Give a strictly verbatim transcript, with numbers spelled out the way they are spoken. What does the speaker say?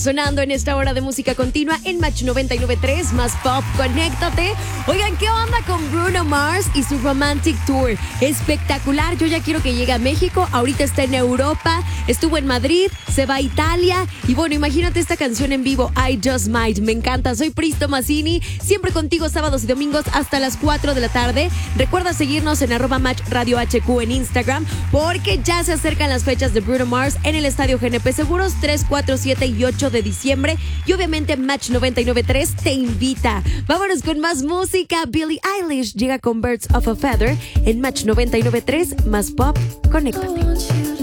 sonando en esta hora de música continua en Match noventa y nueve punto tres, más pop, conéctate. Oigan, ¿qué onda con Bruno Mars y su Romantic Tour? Espectacular, yo ya quiero que llegue a México. Ahorita está en Europa, estuvo en Madrid, se va a Italia. Y bueno, imagínate esta canción en vivo, I Just Might. Me encanta, soy Pristo Mazzini, siempre contigo sábados y domingos hasta las cuatro de la tarde. Recuerda seguirnos en arroba Match Radio H Q en Instagram, porque ya se acercan las fechas de Bruno Mars en el Estadio G N P Seguros tres, cuatro, siete y ocho de diciembre. Y obviamente Match noventa y nueve punto tres te invita. Vámonos con más música. Billie Eilish llega con Birds of a Feather en Match noventa y nueve punto tres, más pop, conéctate.